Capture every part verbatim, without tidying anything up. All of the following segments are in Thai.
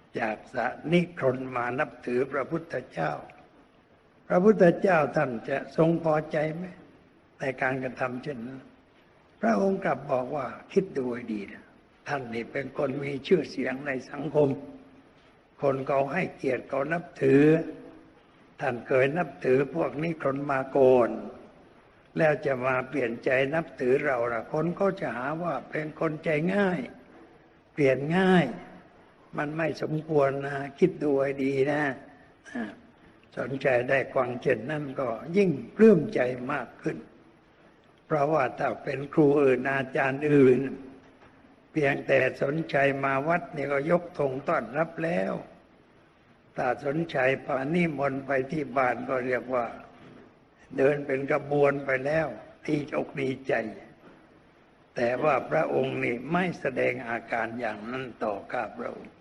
จากสนิครนมานับถือพระพุทธเจ้าพระพุทธเจ้าท่านจะทรงพอใจไหมในการกระทำเช่นนั้นพระองค์กลับบอกว่าคิดดูให้ดีนะท่านนี่เป็นคนมีชื่อเสียงในสังคมคนเขาให้เกียรติเขานับถือท่านเคยนับถือพวกนิครนมาก่อนแล้วจะมาเปลี่ยนใจนับถือเราละคนก็จะหาว่าเป็นคนใจง่ายเปลี่ยนง่ายมันไม่สมควรนะคิดดูให้ดีนะสนใจได้ฟังเช่นนั้นก็ยิ่งปลื้มใจมากขึ้นเพราะว่าถ้าเป็นครูอื่นอาจารย์อื่นเพียงแต่สนใจมาวัดนี่ก็ยกธงต้อนรับแล้วถ้าสนใจพานิมนต์ไปที่บ้านก็เรียกว่าเดินเป็นกระบวนไปแล้วดีอกดีใจแต่ว่าพระองค์นี่ไม่แสดงอาการอย่างนั้นต่อข้าพระองค์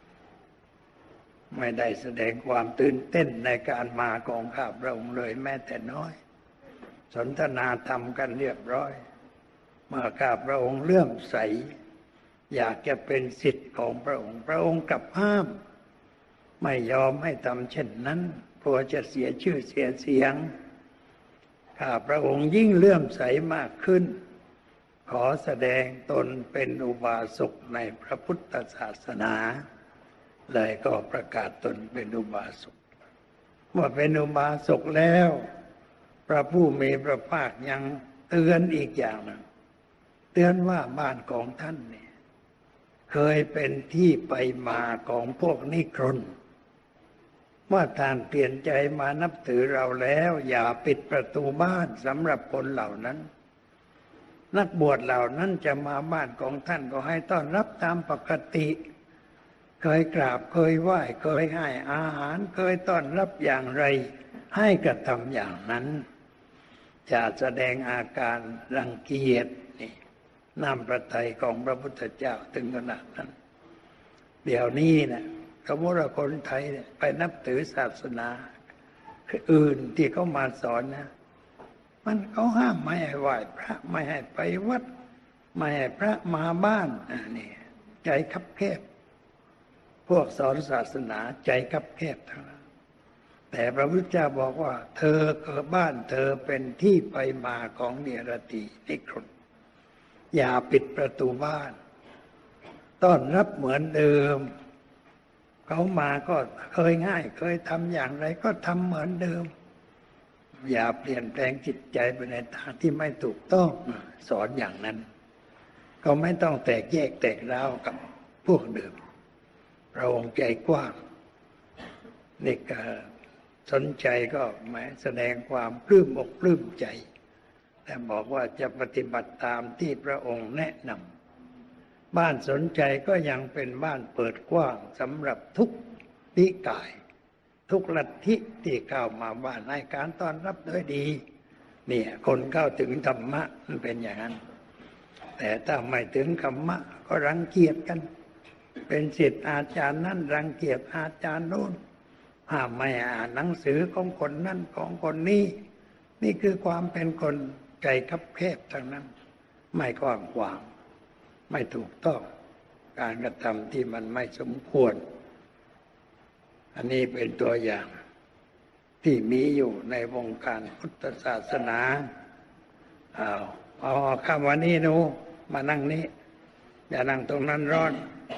ไม่ได้แสดงความตื่นเต้นในการมาของข้าพระองค์เลยแม้แต่น้อยสนทนาธรรมกันเรียบร้อยเมื่อข้าพระองค์เลื่อมใสอยากจะเป็นศิษย์ของพระองค์พระองค์กลับห้ามไม่ยอมให้ทำเช่นนั้นกลัวจะเสียชื่อเสียเสียงข้าพระองค์ยิ่งเลื่อมใสมากขึ้นขอแสดงตนเป็นอุบาสกในพระพุทธศาสนาเลยก็ประกาศตนเป็นอุบาสกเมื่อเป็นอุบาสกแล้วพระผู้มีพระภาคยังเตือนอีกอย่างหนึ่งเตือนว่าบ้านของท่านเนี่ยเคยเป็นที่ไปมาของพวกนิครนเมื่อท่านเปลี่ยนใจมานับถือเราแล้วอย่าปิดประตูบ้านสำหรับคนเหล่านั้นนักบวชเหล่านั้นจะมาบ้านของท่านก็ให้ต้อนรับตามปกติเคยกราบเคยไหว้เคยให้อาหารเคยต้อนรับอย่างไรให้กระทำอย่างนั้นจะแสดงอาการรังเกียจนี่น้ำพระทัยของพระพุทธเจ้าถึงขนาดนั้นเดี๋ยวนี้นะสมมติว่าคนไทยเนี่ยไปนับถือศาสนาอื่นที่เขามาสอนนะมันเขาห้ามไม่ให้ไหว้พระไม่ให้ไปวัดไม่ให้พระมาบ้านนี่ใจคับแคบพวกสอนศาสนาใจคับแคบทั้งนั้นแต่พระพุทธเจ้าบอกว่าเธอเกิดบ้านเธอเป็นที่ไปมาของเนรตินิครนอย่าปิดประตูบ้านต้อนรับเหมือนเดิมเขามาก็เคยง่ายเคยทำอย่างไรก็ทำเหมือนเดิมอย่าเปลี่ยนแปลงจิตใจไปในทางที่ไม่ถูกต้องสอนอย่างนั้นก็ไม่ต้องแตกแยกแตกร้าวกับพวกเดิมพระองค์ใจกว้างนี่ก็สนใจก็หมายแสดงความปลื้มอกปลื้มใจแต่บอกว่าจะปฏิบัติตามที่พระองค์แนะนำบ้านสนใจก็ยังเป็นบ้านเปิดกว้างสำหรับทุกนิกายทุกลัทธิที่เข้ามาบ้านให้การต้อนรับด้วยดีเนี่ยคนเข้าถึงธรรมะมันเป็นอย่างนั้นแต่ถ้าไม่ถึงธรรมะก็รังเกียจกันเป็นศิษย์อาจารย์นั่นรังเกียจอาจารย์โน้นห้ามไม่อ่านหนังสือของคนนั่นของคนนี้นี่คือความเป็นคนใจคับแคบทั้งนั้นไม่กว้างขวางไม่ถูกต้องการกระทำที่มันไม่สมควรอันนี้เป็นตัวอย่างที่มีอยู่ในวงการพุทธศาสนาอ้าวเอาเข้ามานี่หนูมานั่งนี้อย่านั่งตรงนั้นร้อน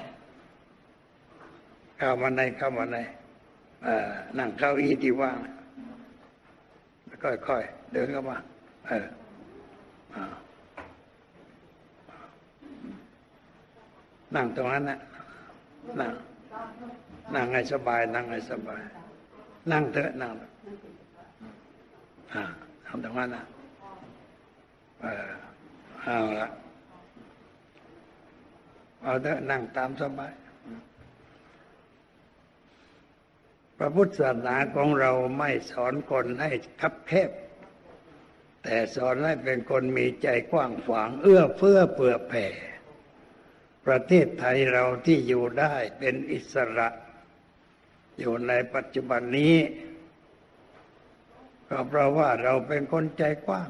เข้ามาในเข้ามาในนั่งเก้าอี้ที่ว่างค่อยๆเดินเข้ามาเออนั่งตรงนั้นนะนั่งนั่งให้สบายนั่งให้สบายนั่งเถอะนั่งอ่าทำตรงนั้นนะเออเอาละเอาเถอะนั่งตามสบายพระพุทธศาสนาของเราไม่สอนคนให้คับแคบแต่สอนให้เป็นคนมีใจกว้างขวางเอื้อเฟื้อเผื่อแผ่ประเทศไทยเราที่อยู่ได้เป็นอิสระอยู่ในปัจจุบันนี้ก็เพราะว่าเราเป็นคนใจกว้าง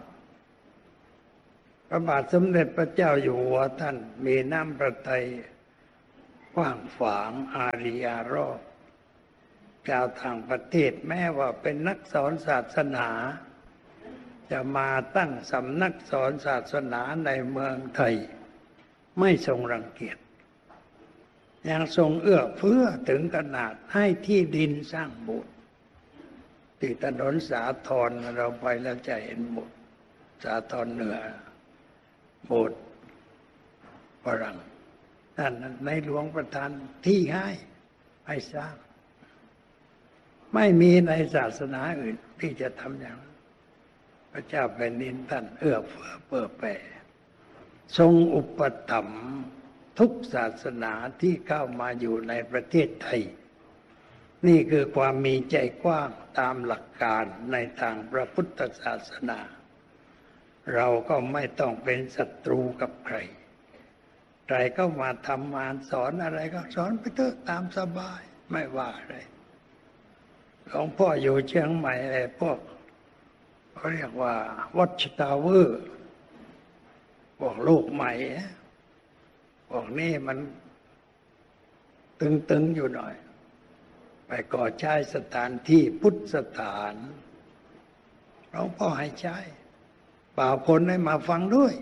พระบาทสมเด็จพระเจ้าอยู่หัวท่านมีน้ำพระทัยกว้างขวางอารีอารอบชาวต่างประเทศแม้ว่าเป็นนักสอนศาสนาจะมาตั้งสำนักสอนศาสนาในเมืองไทยไม่ทรงรังเกียจยังทรงเอื้อเฟื้อถึงขนาดให้ที่ดินสร้างโบสถ์ที่ถนนสาทรเราไปแล้วจะเห็นโบสถ์สาทรเหนือโบสถ์ฝรั่งนั่นในหลวงประทานที่ให้ให้สร้างไม่มีในศาสนาอื่นที่จะทำอย่างนั้นพระเจ้าแผ่นดินท่านเอื้อเฟื้อเผื่อแผ่ทรงอุปถัมภ์ทุกศาสนาที่เข้ามาอยู่ในประเทศไทยนี่คือความมีใจกว้างตามหลักการในทางพระพุทธศาสนาเราก็ไม่ต้องเป็นศัตรูกับใครใครก็มาทำงานสอนอะไรก็สอนไปเถอะตามสบายไม่ว่าอะไรหลวงพ่ออยู่เชียงใหม่ไอ้พวกเขาเรียกว่าวัชตาเวอร์พวกลูกใหม่พวกนี้มันตึงๆอยู่หน่อยไปก่อใช้สถานที่พุทธสถานหลวงพ่อให้ใช้เปล่าคนให้มาฟังด้วย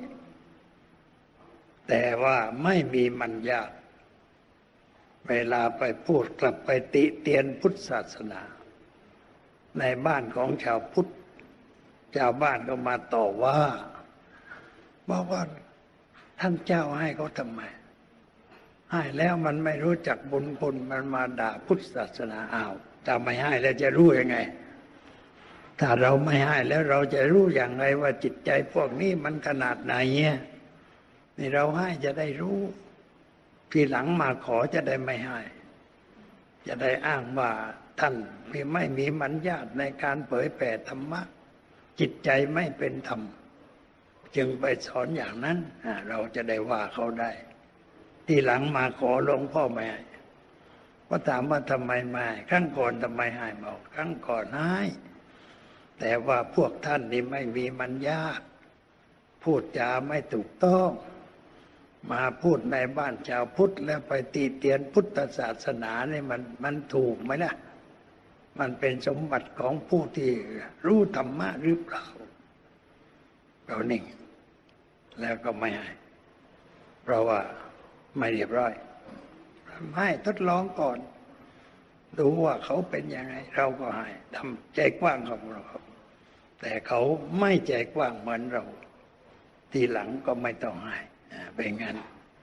แต่ว่าไม่มีมัญญาติเวลาไปพูดกลับไปติเตียนพุทธศาสนาในบ้านของชาวพุทธชาวบ้านก็มาต่อว่าบอกว่าท่านเจ้าให้เขาทำไมให้แล้วมันไม่รู้จักบุญคุณมันมาด่าพุทธศาสนาอ้าวถ้าไม่ให้แล้วจะรู้ยังไงถ้าเราไม่ให้แล้วเราจะรู้อย่างไรว่าจิตใจพวกนี้มันขนาดไหนเนี่ยนี่เราให้จะได้รู้ทีหลังมาขอจะได้ไม่ให้จะได้อ้างว่าท่านไม่มีมัญญาติในการเผยแผ่ธรรมะจิตใจไม่เป็นธรรมจึงไปสอนอย่างนั้นเราจะได้ว่าเขาได้ทีหลังมาขอหลวงพ่อไม่ให้ก็ถามว่าทำไมไม่ครั้งก่อนทำไมให้บอกครั้งก่อนให้แต่ว่าพวกท่านนี่ไม่มีมัญญาติพูดจาไม่ถูกต้องมาพูดในบ้านชาวพุทธแล้วไปตีเตียนพุทธศาสนาเนี่ยมันมันถูกไหมล่ะมันเป็นสมบัติของผู้ที่รู้ธรรมะหรือเปล่าเรานิ่งแล้วก็ไม่ให้เพราะว่าไม่เรียบร้อยให้ทดลองก่อนดูว่าเขาเป็นยังไงเราก็ให้ทำใจกว้างของเราแต่เขาไม่ใจกว้างเหมือนเราทีหลังก็ไม่ต้องให้เป็นงั้น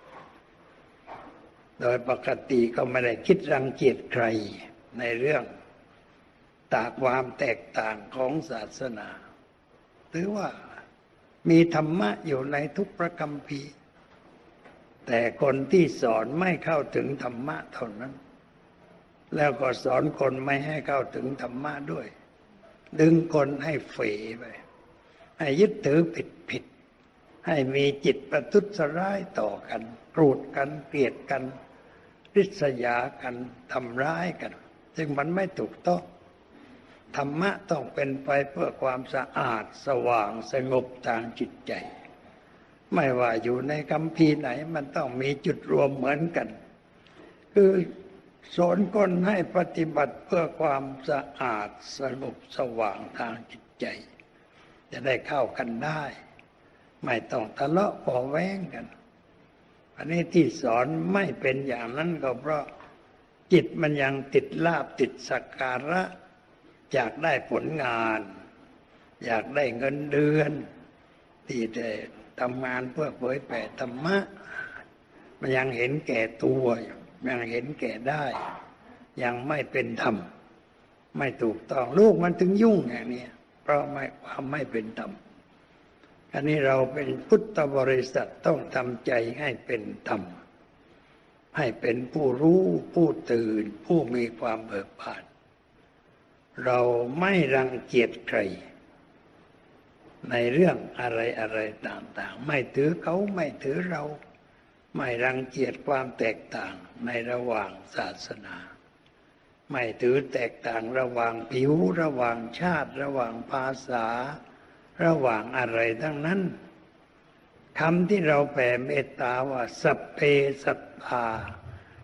โดยปกติก็ไม่ได้คิดรังเกียจใครในเรื่องตากความแตกต่างของศาสนาหรือว่ามีธรรมะอยู่ในทุกพระคัมภีร์แต่คนที่สอนไม่เข้าถึงธรรมะเท่านั้นแล้วก็สอนคนไม่ให้เข้าถึงธรรมะด้วยดึงคนให้เฝไปให้ยึดถือผิดผิดให้มีจิตประทุษร้ายต่อกันโกรธกันเกลียดกันริษยากันทำร้ายกันซึ่งมันไม่ถูกต้องธรรมะต้องเป็นไปเพื่อความสะอาดสว่างสงบทางจิตใจไม่ว่าอยู่ในคัมภีร์ไหนมันต้องมีจุดรวมเหมือนกันคือสอนคนให้ปฏิบัติเพื่อความสะอาดสงบสว่างทางจิตใจจะได้เข้ากันได้ไม่ต้องทะเลาะเบาะแว้งกันอันนี้ที่สอนไม่เป็นอย่างนั้นก็เพราะจิตมันยังติดลาภติดสักการะอยากได้ผลงานอยากได้เงินเดือนที่ได้ทำงานเพื่อเผยแผ่ธรรมะมันยังเห็นแก่ตัวยังเห็นแก่ได้ยังไม่เป็นธรรมไม่ถูกต้องลูกมันถึงยุ่งอย่างนี้เพราะไม่ความไม่เป็นธรรมอันนี้เราเป็นพุทธบริษัทต้องทำใจให้เป็นธรรมให้เป็นผู้รู้ผู้ตื่นผู้มีความเบิกบานเราไม่รังเกียจใครในเรื่องอะไรอะไรต่างๆไม่ถือเขาไม่ถือเราไม่รังเกียจความแตกต่างในระหว่างศาสนาไม่ถือแตกต่างระหว่างผิวระหว่างชาติระหว่างภาษาระหว่างอะไรทั้งนั้นคำที่เราแผ่เมตตาว่าสัพเพสัตตา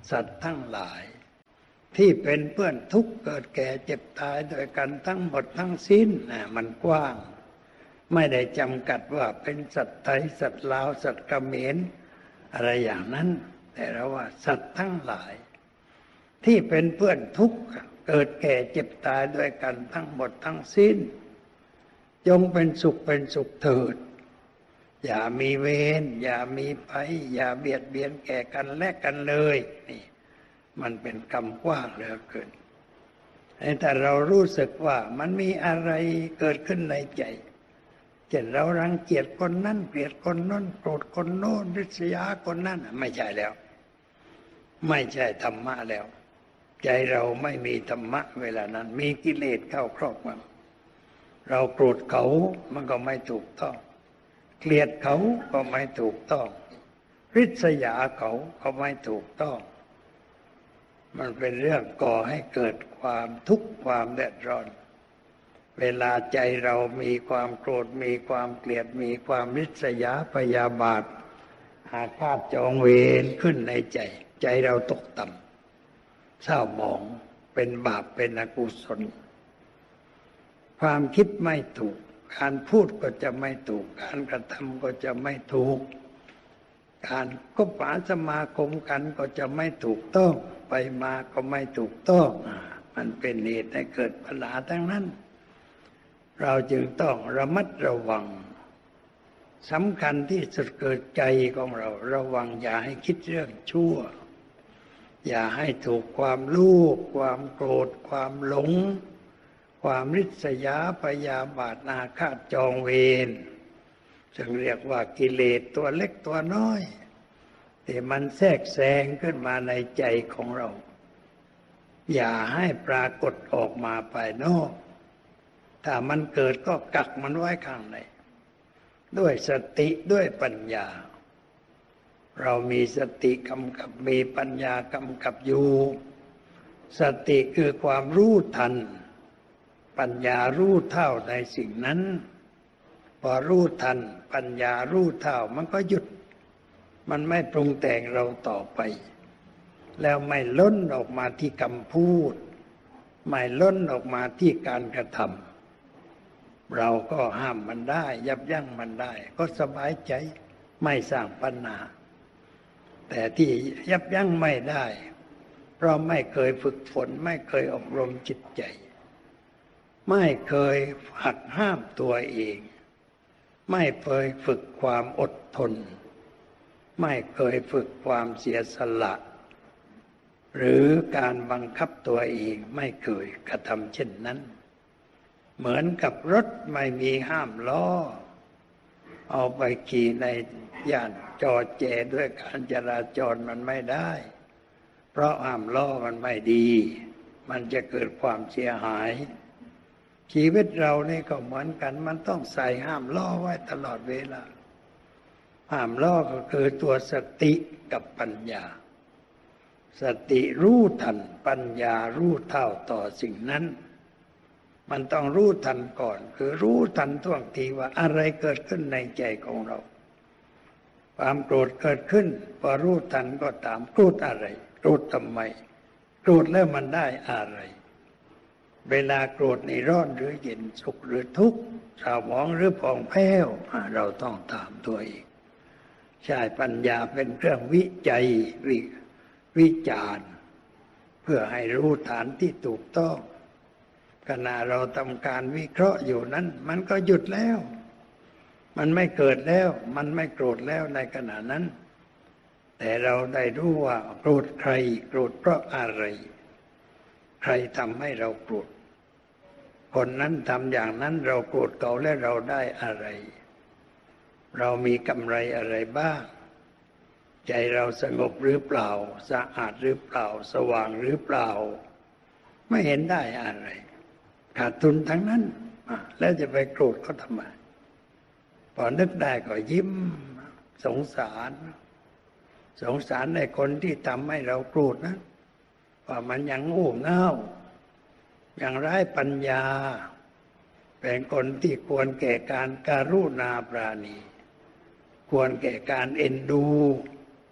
สัตว์ทั้งหลายที่เป็นเพื่อนทุกข์เกิดแก่เจ็บตายโดยกันทั้งหมดทั้งสิ้นนะมันกว้างไม่ได้จำกัดว่าเป็นสัตว์ไทยสัตว์ลาวสัตว์เขมรอะไรอย่างนั้นแต่เราว่าสัตว์ทั้งหลายที่เป็นเพื่อนทุกข์เกิดแก่เจ็บตายด้วยกันทั้งหมดทั้งสิ้นจงเป็นสุขเป็นสุขเถิดอย่ามีเวรอย่ามีภัยอย่าเบียดเบียนแก่กันและกันเลยนี่มันเป็นคำกว้างเหลือเกินแต่เรารู้สึกว่ามันมีอะไรเกิดขึ้นในใจเช่นเรารังเกียจคนนั้นเกลียดคนนั้นโกรธคนโน้นริษยาคนนั้นไม่ใช่แล้วไม่ใช่ธรรมะแล้วใจเราไม่มีธรรมะเวลานั้นมีกิเลสเข้าครอบงำเราโกรธเขามันก็ไม่ถูกต้องเกลียดเขาก็ไม่ถูกต้องริษยาเขาก็ไม่ถูกต้องมันเป็นเรื่องก่อให้เกิดความทุกข์ความเดือดร้อนเวลาใจเรามีความโกรธมีความเกลียดมีความริษยาพยาบาทอาฆาตจองเวรขึ้นในใจใจเราตกต่ำเศร้าหมองเป็นบาปเป็นอกุศลความคิดไม่ถูกการพูดก็จะไม่ถูกการกระทำก็จะไม่ถูกการคบหาสมาคมกันก็จะไม่ถูกต้องไปมาก็ไม่ถูกต้องมันเป็นเหตุให้เกิดปัญหาทั้งนั้นเราจึงต้องระมัดระวังสำคัญที่สุดเกิดใจของเราระวังอย่าให้คิดเรื่องชั่วอย่าให้ถูกความโลภความโกรธความหลงความริษยาพยาบาทอาฆาตจองเวรจึงเรียกว่ากิเลสตัวเล็กตัวน้อยที่มันแทรกแซงขึ้นมาในใจของเราอย่าให้ปรากฏออกมาภายนอกถ้ามันเกิดก็กักมันไว้ข้างในด้วยสติด้วยปัญญาเรามีสติกำกับมีปัญญากำกับอยู่สติคือความรู้ทันปัญญารู้เท่าในสิ่งนั้นพอรู้ทันปัญญารู้เท่ามันก็หยุดมันไม่ปรุงแต่งเราต่อไปแล้วไม่ล้นออกมาที่คำพูดไม่ล้นออกมาที่การกระทำเราก็ห้ามมันได้ยับยั้งมันได้ก็สบายใจไม่สร้างปัญหาแต่ที่ยับยั้งไม่ได้เพราะไม่เคยฝึกฝนไม่เคยอบรมจิตใจไม่เคยหักห้ามตัวเองไม่เคยฝึกความอดทนไม่เคยฝึกความเสียสละหรือการบังคับตัวเองไม่เคยกระทำเช่นนั้นเหมือนกับรถไม่มีห้ามล้อเอาไปขี่ในย่านจอแจด้วยการจราจรมันไม่ได้เพราะห้ามล้อมันไม่ดีมันจะเกิดความเสียหายชีวิตเรานี่ก็เหมือนกันมันต้องใส่ห้ามล้อไว้ตลอดเวลาห้ามล้อก็คือตัวสติกับปัญญาสติรู้ทันปัญญารู้เท่าต่อสิ่งนั้นมันต้องรู้ทันก่อนคือรู้ทันท่วงทีว่าอะไรเกิดขึ้นในใจของเราความโกรธเกิดขึ้นพอรู้ทันก็ถามโกรธอะไรโกรธทำไมโกรธแล้วมันได้อะไรเวลาโกรธในร้อนหรือเย็นสุขหรือทุกข์เศร้าหมองหรือผ่องแผ้วเราต้องถามตัวเองใช้ปัญญาเป็นเครื่องวิจัยวิวิจารณ์เพื่อให้รู้ฐานที่ถูกต้องขณะเราทำการวิเคราะห์อยู่นั้นมันก็หยุดแล้วมันไม่เกิดแล้วมันไม่โกรธแล้วในขณะนั้นแต่เราได้รู้ว่าโกรธใครโกรธเพราะอะไรใครทำให้เราโกรธคนนั้นทำอย่างนั้นเราโกรธเขาและเราได้อะไรเรามีกำไรอะไรบ้างใจเราสงบหรือเปล่าสะอาดหรือเปล่าสว่างหรือเปล่าไม่เห็นได้อะไรขาดทุนทั้งนั้นแล้วจะไปโกรธเขาทำไมพอนึกได้ก็ยิ้มสงสารสงสารในคนที่ทำให้เราโกรธนะว่ามันยังโง่เง่ายังไร้ปัญญาเป็นคนที่ควรแก่การการุณาปราณีควรแก่การเอ็นดู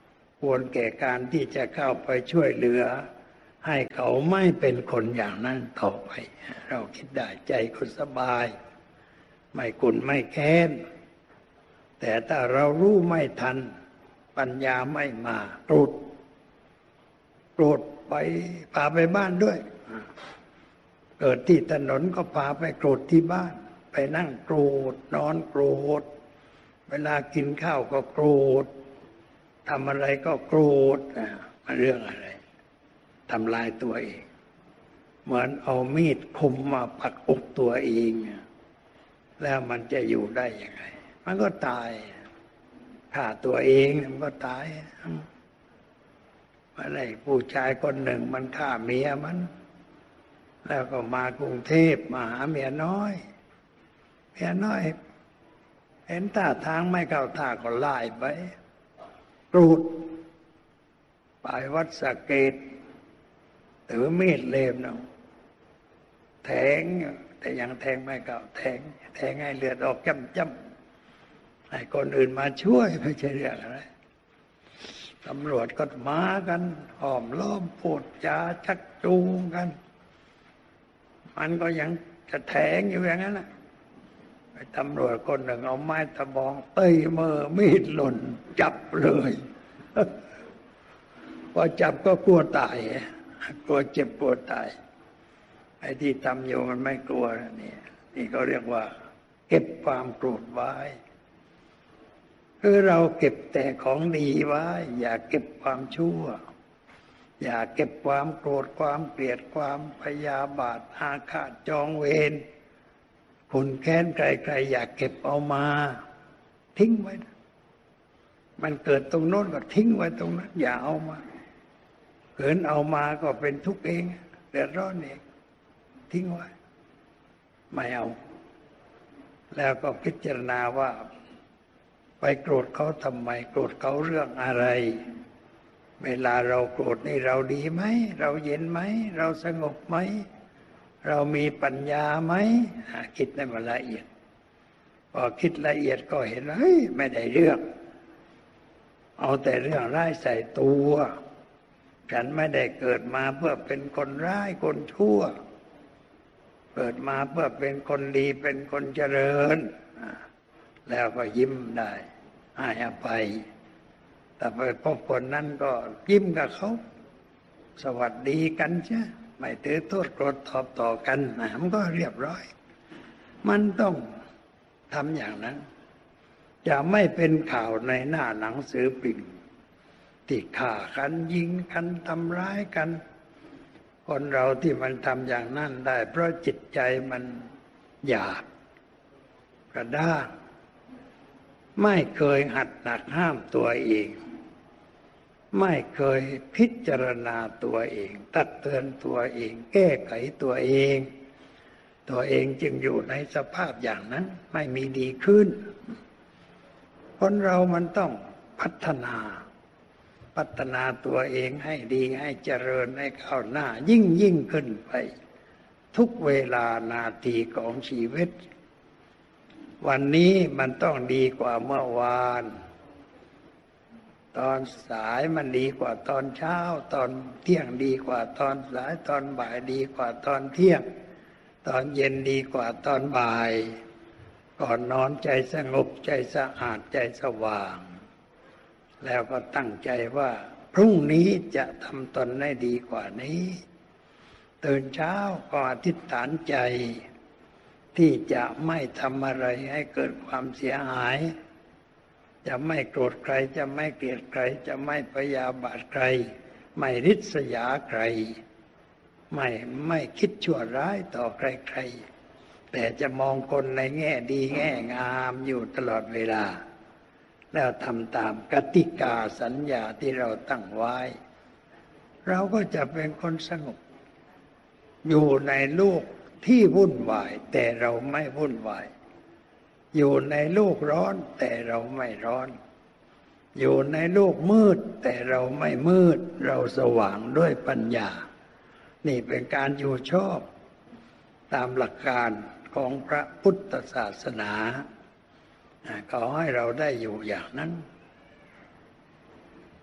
ควรแก่การที่จะเข้าไปช่วยเหลือให้เขาไม่เป็นคนอย่างนั้นต่อไปเราคิดได้ใจก็สบายไม่กุนไม่แค้นแต่ถ้าเรารู้ไม่ทันปัญญาไม่มาโกรธโกรธไปพาไปบ้านด้วยเกิดที่ถนนก็พาไปโกรธที่บ้านไปนั่งโกรธนอนโกรธเวลากินข้าวก็โกรธทำอะไรก็โกรธมันเรื่องอะไรทำลายตัวเองเหมือนเอามีดคมมาปักอกตัวเองแล้วมันจะอยู่ได้ยังไงมันก็ตายฆ่าตัวเองมันก็ตายอะไรผู้ชายคนหนึ่งมันฆ่าเมียมันแล้วก็มากรุงเทพมาหาเมียน้อยเมียน้อยเห็นท่าทางไม่เข้าท่าก็ไล่ไปกรูดไปวัดสะเกษถือมีดเล่มเนาะแทงแต่ยังแทงไม่เข้าแทงแทงให้เลือดออกจ้ำจ้ำให้คนอื่นมาช่วยไม่ใช่เรื่องอะไรตำรวจก็มากันห้อมล้อมพูดจาชักจูงกันมันก็ยังจะแทงอยู่อย่างนั้นนะไอ้ตำรวจคนหนึ่งเอาไม้ตะบองเต้ยมือมีดหล่นจับเลยพอจับก็กลัวตายกลัวเจ็บกลัวตายไอ้ที่ทำอยู่มันไม่กลัวนี่นี่ก็เรียกว่าเก็บความโกรธไว้คือเราเก็บแต่ของดีไว้อย่าเก็บความชั่วอย่าเก็บความโกรธความเกลียดความพยาบาทอาฆาตจองเวรคุณแค้นใครๆอย่าเก็บเอามาทิ้งไว้มันเกิดตรงโน้นก็ทิ้งไว้ตรงนั้นอย่าเอามาเกินเอามาก็เป็นทุกข์เองเดือดร้อนเองทิ้งไว้ไม่เอาแล้วก็พิจารณาว่าไปโกรธเขาทำไมโกรธเขาเรื่องอะไรเวลาเราโกรธนี่เราดีไหมเราเย็นไหมเราสงบไหมเรามีปัญญาไหมคิดในมันละเอียดพอคิดละเอียดก็เห็นเฮ้ยไม่ได้เรื่องเอาแต่เรื่องร้ายใส่ตัวฉันไม่ได้เกิดมาเพื่อเป็นคนร้ายคนชั่วเกิดมาเพื่อเป็นคนดีเป็นคนเจริญแล้วก็ยิ้มได้ให้อภัยแต่ไปพบคนนั้นก็ยิ้มกับเขาสวัสดีกันใช่ไม่ถือโทษโกรธตอบต่อกันมันก็เรียบร้อยมันต้องทำอย่างนั้นจะไม่เป็นข่าวในหน้าหนังสือพิมพ์ที่ฆ่ากันยิงกันทำร้ายกันคนเราที่มันทำอย่างนั้นได้เพราะจิตใจมันหยาบกระด้างไม่เคยหัดหนักห้ามตัวเองไม่เคยพิจารณาตัวเองตักเตือนตัวเองแก้ไขตัวเองตัวเองจึงอยู่ในสภาพอย่างนั้นไม่มีดีขึ้นคนเรามันต้องพัฒนาพัฒนาตัวเองให้ดีให้เจริญให้ก้าวหน้ายิ่งยิ่งขึ้นไปทุกเวลานาทีของชีวิตวันนี้มันต้องดีกว่าเมื่อวานตอนสายมันดีกว่าตอนเช้าตอนเที่ยงดีกว่าตอนสายตอนบ่ายดีกว่าตอนเที่ยงตอนเย็นดีกว่าตอนบ่ายก่อนนอนใจสงบใจสะอาดใจสว่างแล้วก็ตั้งใจว่าพรุ่งนี้จะทำตนให้ดีกว่านี้ตื่นเช้าก็อธิษฐานใจที่จะไม่ทำอะไรให้เกิดความเสียหายจะไม่โกรธใครจะไม่เกลียดใครจะไม่พยาบาทใครไม่ริษยาใครไม่ไม่คิดชั่วร้ายต่อใครๆแต่จะมองคนในแง่ดีแง่งามอยู่ตลอดเวลาแล้วทำตามกติกาสัญญาที่เราตั้งไว้เราก็จะเป็นคนสงบอยู่ในโลกที่วุ่นวายแต่เราไม่วุ่นวายอยู่ในโลกร้อนแต่เราไม่ร้อนอยู่ในโลกมืดแต่เราไม่มืดเราสว่างด้วยปัญญานี่เป็นการอยู่ชอบตามหลักการของพระพุทธศาสนาขอให้เราได้อยู่อย่างนั้น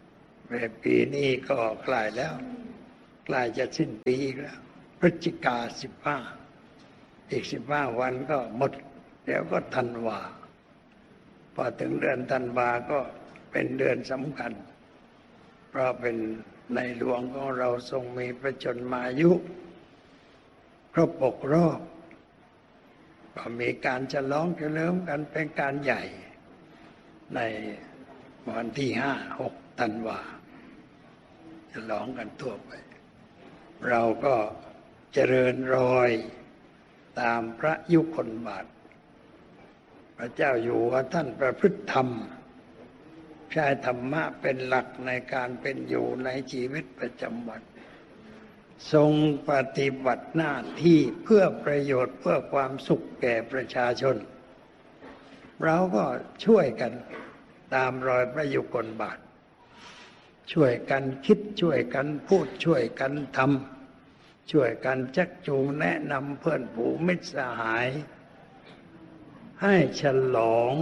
ปีนี้ก็ใกล้แล้วใกล้จะสิ้นปีแล้วพฤศจิกาสิบห้าอีกสิบห้าวันก็หมดเดี๋ยวก็ธันวาพอถึงเดือนธันวาก็เป็นเดือนสำคัญเพราะเป็นในหลวงของเราทรงมีพระชนมายุครบหกรอบก็มีการฉลองเฉลิมกันเป็นการใหญ่ในวันที่ห้าหกธันวาฉลองกันทั่วไปเราก็เจริญรอยตามพระยุคลบาทพระเจ้าอยู่หัวท่านประพฤติธรรมใช้ธรรมะเป็นหลักในการเป็นอยู่ในชีวิตประจำวันทรงปฏิบัติหน้าที่เพื่อประโยชน์เพื่อความสุขแก่ประชาชนเราก็ช่วยกันตามรอยพระยุคลบาทช่วยกันคิดช่วยกันพูดช่วยกันทำช่วยกันชักจูงแนะนำเพื่อนฝูงมิตรสหายให้ฉลอง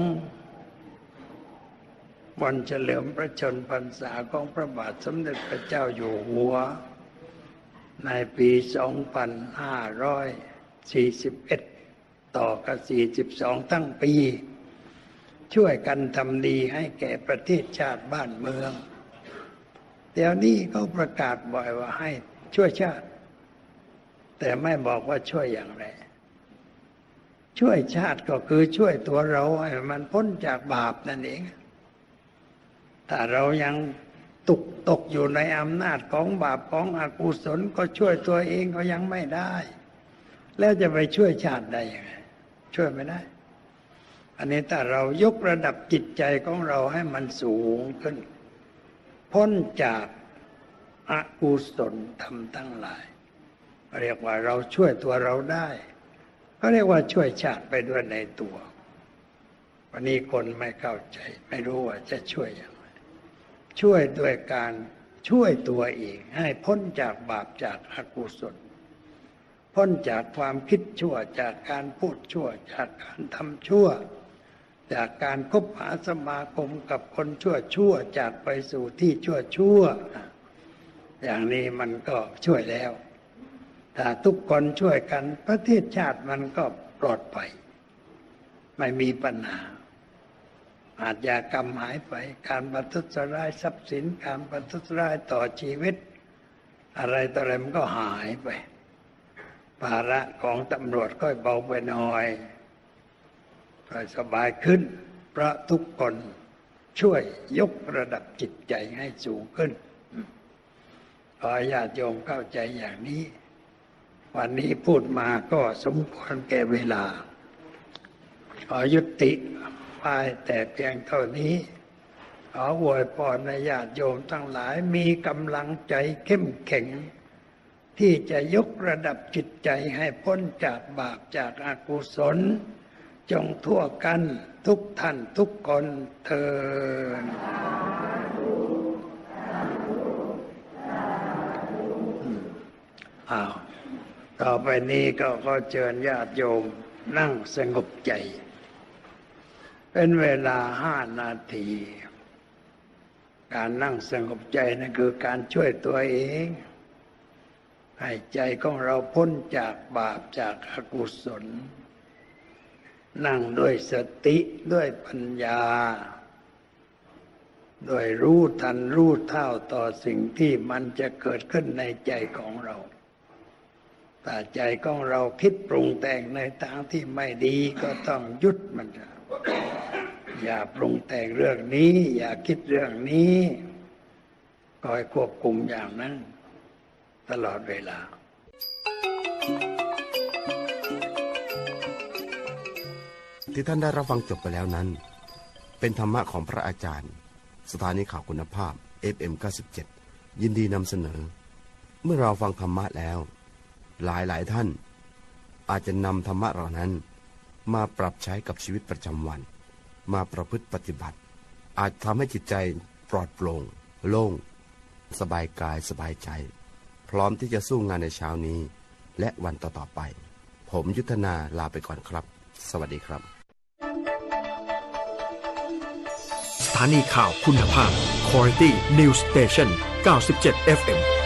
วันเฉลิมพระชนมพรรษาของพระบาทสมเด็จพระเจ้าอยู่หัวในปีสองพันห้าร้อยสี่สิบเอ็ดต่อกับสี่สิบสองทั้งปีช่วยกันทำดีให้แก่ประเทศชาติบ้านเมืองเดี๋ยวนี้เขาประกาศบ่อยว่าให้ช่วยชาติแต่ไม่บอกว่าช่วยอย่างไรช่วยชาติก็คือช่วยตัวเราให้มันพ้นจากบาปนั่นเองถ้าเรายังตกตกอยู่ในอำนาจของบาปของอกุศลก็ช่วยตัวเองก็ยังไม่ได้แล้วจะไปช่วยชาติได้ยังไงช่วยไม่ได้อันนี้ถ้าเรายกระดับจิตใจของเราให้มันสูงขึ้นพ้นจากอกุศลธรรมทั้งหลายเรียกว่าเราช่วยตัวเราได้ก็เรียกว่าช่วยชาติไปด้วยในตัววันนี้คนไม่เข้าใจไม่รู้ว่าจะช่วยอย่างไรช่วยด้วยการช่วยตัวเองให้พ้นจากบาปจากอกุศลพ้นจากความคิดชั่วจากการพูดชั่วจากการทำชั่วจากการคบหาสมาคมกับคนชั่วชั่วจากไปสู่ที่ชั่วชั่วอย่างนี้มันก็ช่วยแล้วถ้าทุกคนช่วยกันประเทศชาติมันก็ปลอดภัยไม่มีปัญหาอาชญากรรมหายไปการประทุษร้ายทรัพย์สินการประทุษร้ายต่อชีวิตอะไรต่ออะไรมันก็หายไปภาระของตำรวจก็เบาไปหน่อยก็สบายขึ้นเพราะทุกคนช่วยยกระดับจิตใจให้สูงขึ้นขอญาติโยมเข้าใจอย่างนี้วันนี้พูดมาก็สมควรแก่เวลาขอยุติไปแต่เพียงเท่านี้ขออวยพรในญาติโยมทั้งหลายมีกำลังใจเข้มแข็งที่จะยกระดับจิตใจให้พ้นจากบาปจากอกุศลจงทั่วกันทุกท่านทุกคนเถิดอ้าวต่อไปนี้ก็ขอเชิญญาติโยมนั่งสงบใจเป็นเวลาห้านาทีการนั่งสงบใจนั่นคือการช่วยตัวเองให้ใจของเราพ้นจากบาปจากอกุศลนั่งด้วยสติด้วยปัญญาด้วยรู้ทันรู้เท่าต่อสิ่งที่มันจะเกิดขึ้นในใจของเราถ้าใจของเราคิดปรุงแต่งในทางที่ไม่ดีก็ต้องหยุดมันอย่าปรุงแต่งเรื่องนี้อย่าคิดเรื่องนี้คอยควบคุมอย่างนั้นตลอดเวลาที่ท่านได้รับฟังจบไปแล้วนั้นเป็นธรรมะของพระอาจารย์สถานีข่าวคุณภาพ เอฟ เอ็ม เก้าสิบเจ็ด ยินดีนำเสนอเมื่อเราฟังธรรมะแล้วหลายหลายท่านอาจจะนำธรรมะเหล่านั้นมาปรับใช้กับชีวิตประจำวันมาประพฤติปฏิบัติอาจทำให้จิตใจปลอดโปร่งโล่งสบายกายสบายใจพร้อมที่จะสู้งานในเช้านี้และวันต่อๆไปผมยุทธนาลาไปก่อนครับสวัสดีครับถานีข่าวคุณภาพ Quality News Station เก้าสิบเจ็ด เอฟ เอ็ม